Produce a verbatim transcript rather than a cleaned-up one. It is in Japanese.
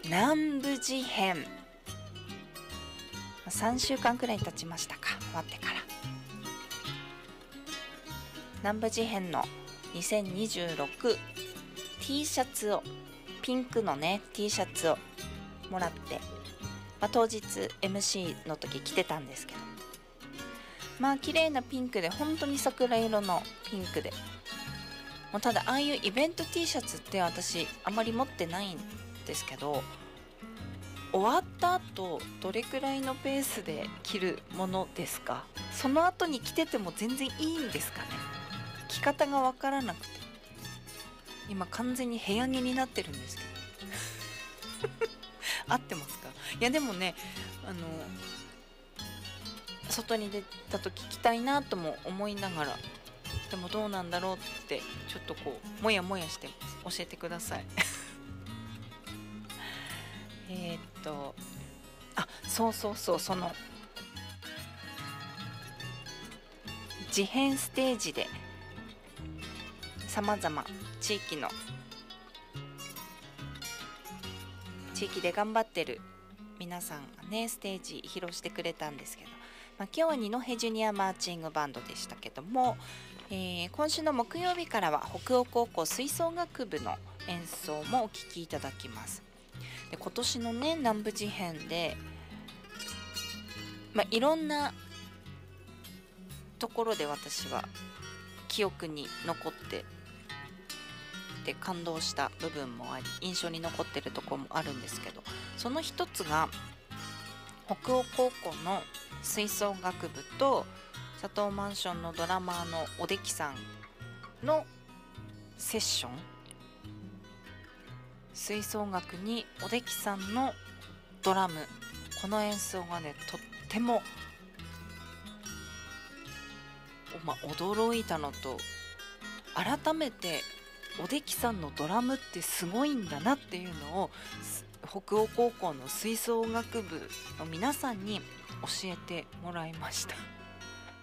南部事変、さんしゅうかんくらい経ちましたか、終わってから。南部事変のにせんにじゅうろく T シャツを、ピンクのね T シャツをもらって、まあ、当日 エムシー の時着てたんですけど、まあ綺麗なピンクで、本当に桜色のピンクで、もうただああいうイベント T シャツって私あまり持ってないんですけど、終わった後どれくらいのペースで着るものですか？その後に着てても全然いいんですかね？着方がわからなくて、今完全に部屋着になってるんですけど合ってますか？いやでもね、あの外に出た時着たいなとも思いながら、でもどうなんだろうってちょっとこうもやもやしてます。教えてくださいえっとあ、そうそうそう、その事変ステージでさまざま地域の地域で頑張ってる皆さんがね、ステージ披露してくれたんですけど、まあ、今日は二戸ジュニアマーチングバンドでしたけども、えー、今週の木曜日からは北欧高校吹奏楽部の演奏もお聴きいただきます。で、今年のね南部事変で、まあ、いろんなところで私は記憶に残ってで感動した部分もあり、印象に残ってるところもあるんですけど、その一つが北欧高校の吹奏楽部と佐藤マンションのドラマーのおできさんのセッション。吹奏楽におできさんのドラム、この演奏がねとっても、まあ、驚いたのと、改めておできさんのドラムってすごいんだなっていうのを北欧高校の吹奏楽部の皆さんに教えてもらいました